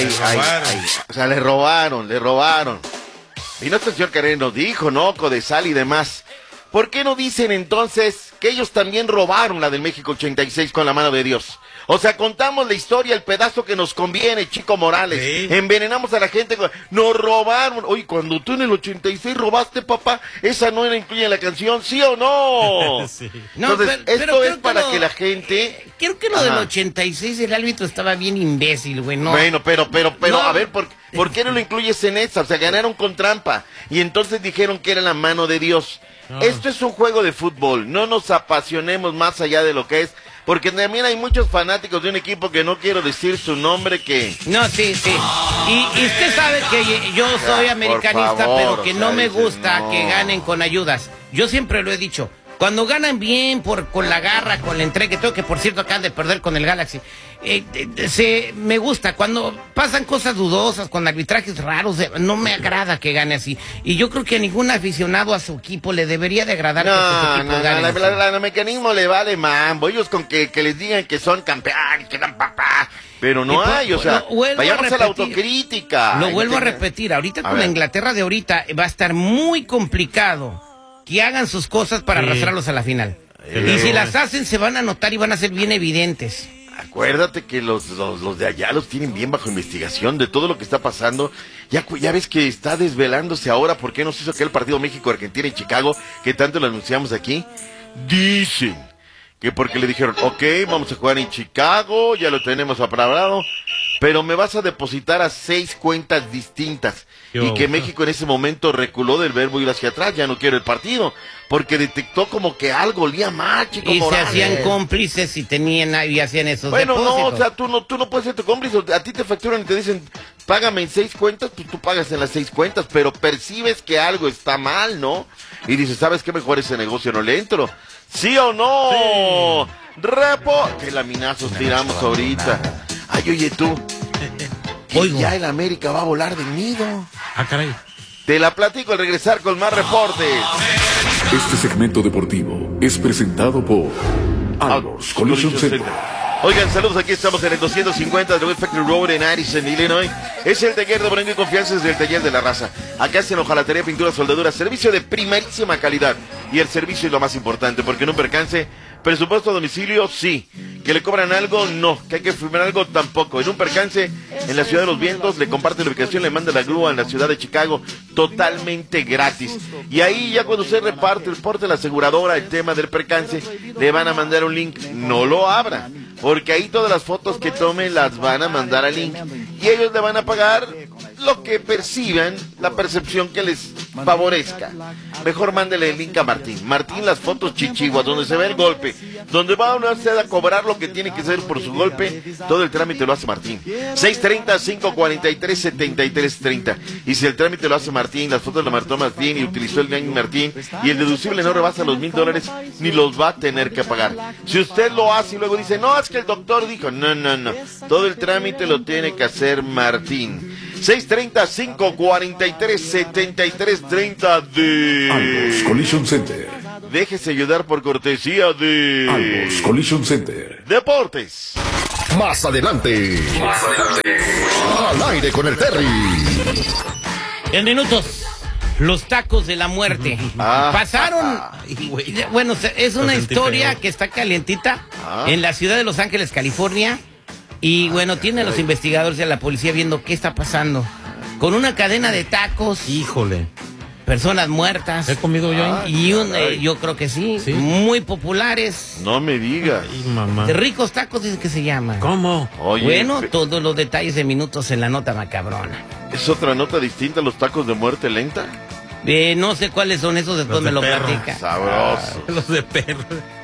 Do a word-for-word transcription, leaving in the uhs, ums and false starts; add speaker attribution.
Speaker 1: Ay, ay, o sea, le robaron, le robaron. Y nuestro señor Carrera nos dijo, ¿no? Codesal y demás. ¿Por qué no dicen entonces que ellos también robaron la del México ochenta y seis con la mano de Dios? O sea, contamos la historia, el pedazo que nos conviene, Chico Morales. Sí. Envenenamos a la gente, nos robaron. Oye, cuando tú en el ochenta y seis robaste, papá, esa no era incluida en la canción, ¿sí o no? Sí. No, entonces, pero, esto pero es para que, lo, que la gente...
Speaker 2: Creo que lo Ajá. del ochenta y seis, el árbitro estaba bien imbécil, güey, ¿no?
Speaker 1: Bueno, pero, pero, pero, no. a ver, ¿por, ¿por qué no lo incluyes en esa? O sea, ganaron con trampa. Y entonces dijeron que era la mano de Dios. No. Esto es un juego de fútbol, no nos apasionemos más allá de lo que es, porque también hay muchos fanáticos de un equipo que no quiero decir su nombre que...
Speaker 2: No, sí, sí, y, y usted sabe que yo soy ya, americanista, favor, pero que o sea, no me gusta no. que ganen con ayudas, yo siempre lo he dicho. Cuando ganan bien, por con la garra, con la entrega, todo, que por cierto acaban de perder con el Galaxy, eh, eh, se, me gusta. Cuando pasan cosas dudosas, con arbitrajes raros, eh, no me agrada que gane así. Y yo creo que a ningún aficionado a su equipo le debería de agradar
Speaker 1: no,
Speaker 2: que su equipo
Speaker 1: no,
Speaker 2: gane.
Speaker 1: No, la, la, la, el mecanismo le vale mambo. Ellos con que, que les digan que son campeones, que dan papá. Pero no hay, por, o sea, vayamos a, repetir, a la autocrítica.
Speaker 2: Lo vuelvo a repetir, ahorita a con ver. la Inglaterra de ahorita va a estar muy complicado que hagan sus cosas para sí. arrastrarlos a la final. Eh, y si las hacen, se van a notar y van a ser bien evidentes.
Speaker 1: Acuérdate que los, los, los de allá los tienen bien bajo investigación de todo lo que está pasando. Ya, ya ves que está desvelándose ahora por qué nos hizo aquel partido México-Argentina en Chicago, que tanto lo anunciamos aquí. Dicen que porque le dijeron, ok, vamos a jugar en Chicago, ya lo tenemos aprobado, pero me vas a depositar a seis cuentas distintas. Yo, y que México en ese momento reculó del verbo ir hacia atrás, ya no quiere el partido, porque detectó como que algo olía mal, Chico
Speaker 2: Y
Speaker 1: Morales.
Speaker 2: se hacían cómplices y tenían y hacían esos
Speaker 1: bueno,
Speaker 2: depósitos.
Speaker 1: Bueno, no, o sea, tú no, tú no puedes ser tu cómplice, a ti te facturan y te dicen, págame en seis cuentas, pues tú pagas en las seis cuentas, pero percibes que algo está mal, ¿no? Y dices, ¿sabes qué? Mejor ese negocio no le entro. ¿Sí o no? Sí. Repo, qué laminazos tiramos ahorita. Ay, oye tú. Oigo. Ya el América va a volar de nido.
Speaker 3: Ah, caray.
Speaker 1: Te la platico al regresar con más reportes.
Speaker 4: Este segmento deportivo es presentado por Alborz Collision Center.
Speaker 1: Oigan, saludos, aquí estamos en el doscientos cincuenta de West Factory Road en Addison, Illinois. Es el taller de Bronco y Confianza, desde el taller de la raza. Acá hacen hojalatería, pintura, soldadura, servicio de primerísima calidad. Y el servicio es lo más importante, porque en un percance, presupuesto a domicilio, sí. Que le cobran algo, no. Que hay que firmar algo, tampoco. En un percance, en la Ciudad de los Vientos, le comparte la ubicación, le manda la grúa en la ciudad de Chicago, totalmente gratis. Y ahí ya cuando usted reparte el porte de la aseguradora, el tema del percance, le van a mandar un link. No lo abra, porque ahí todas las fotos que tome las van a mandar al link. Y ellos le van a pagar lo que perciban, la percepción que les favorezca. Mejor mándele el link a Martín. Martín, las fotos chichiguas, donde se ve el golpe, donde va a usted a cobrar lo que tiene que hacer por su golpe, todo el trámite lo hace Martín. seis treinta, cinco cuarenta y tres, setenta y tres treinta. Y si el trámite lo hace Martín, las fotos lo marcó Martín y utilizó el link Martín, y el deducible no rebasa los mil dólares, ni los va a tener que pagar. Si usted lo hace y luego dice, no, es que el doctor dijo, no, no, no, todo el trámite lo tiene que hacer Martín. seis treinta, cinco cuarenta y tres, setenta y tres treinta de
Speaker 4: Alborz Collision Center.
Speaker 1: Déjese ayudar por cortesía de
Speaker 4: Alborz Collision Center.
Speaker 1: Deportes.
Speaker 5: Más adelante. Más adelante. Al aire con el Terry.
Speaker 2: En minutos, los tacos de la muerte. Ah, Pasaron. Ah, bueno, es una historia que está calientita ah. en la ciudad de Los Ángeles, California. Y bueno, tienen los investigadores y a la policía viendo qué está pasando. Con una cadena de tacos.
Speaker 3: Híjole.
Speaker 2: Personas muertas.
Speaker 3: ¿He comido yo ahí?
Speaker 2: Y un, eh, yo creo que sí, sí. Muy populares.
Speaker 1: No me digas.
Speaker 3: Ay, mamá.
Speaker 2: De ricos tacos dice que se llama.
Speaker 3: ¿Cómo?
Speaker 2: Oye, bueno, pe... todos los detalles de minutos en la nota macabrona.
Speaker 1: ¿Es otra nota distinta a los tacos de muerte lenta?
Speaker 2: Eh, no sé cuáles son esos, después
Speaker 3: los
Speaker 2: me
Speaker 3: de
Speaker 2: lo
Speaker 3: perro.
Speaker 2: platica.
Speaker 1: Sabroso.
Speaker 3: Ah, los de perro.